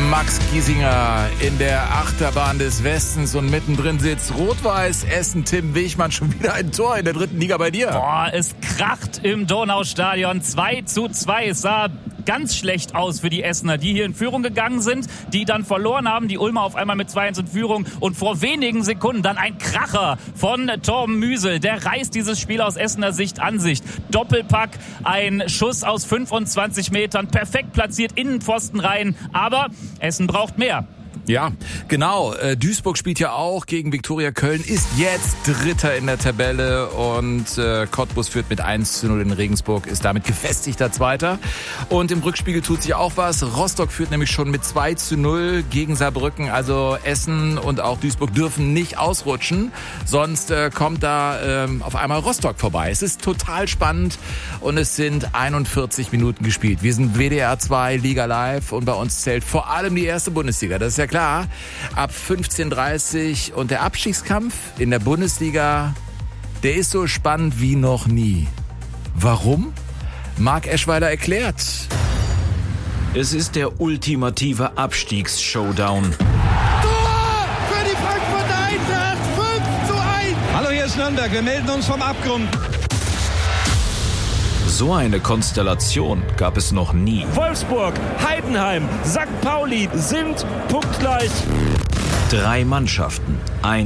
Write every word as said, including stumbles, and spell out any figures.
Max Giesinger in der Achterbahn des Westens und mittendrin sitzt Rot-Weiß Essen. Tim Wichmann, schon wieder ein Tor in der dritten Liga bei dir. Boah, es kracht im Donaustadion. zwei zu zwei. Es sah ganz schlecht aus für die Essener, die hier in Führung gegangen sind, die dann verloren haben. Die Ulmer auf einmal mit zwei eins in Führung und vor wenigen Sekunden dann ein Kracher von Torben Müsel. Der reißt dieses Spiel aus Essener Sicht an sich. Doppelpack, ein Schuss aus fünfundzwanzig Metern, perfekt platziert, Innenpfosten rein. Aber Essen braucht mehr. Ja, genau. Äh, Duisburg spielt ja auch gegen Viktoria Köln, ist jetzt Dritter in der Tabelle und äh, Cottbus führt mit eins zu null in Regensburg, ist damit gefestigter Zweiter. Und im Rückspiegel tut sich auch was. Rostock führt nämlich schon mit zwei zu null gegen Saarbrücken. Also Essen und auch Duisburg dürfen nicht ausrutschen, sonst äh, kommt da äh, auf einmal Rostock vorbei. Es ist total spannend und es sind einundvierzig Minuten gespielt. Wir sind W D R zwei Liga Live und bei uns zählt vor allem die erste Bundesliga. Das ist ja klar. Ab fünfzehn Uhr dreißig und der Abstiegskampf in der Bundesliga, der ist so spannend wie noch nie. Warum? Marc Eschweiler erklärt. Es ist der ultimative Abstiegsshowdown. Tor für die Frankfurter Eintracht, fünf zu eins. Hallo, hier ist Nürnberg, wir melden uns vom Abgrund. So eine Konstellation gab es noch nie. Wolfsburg, Heidenheim, Sankt Pauli sind punktgleich. Drei Mannschaften, ein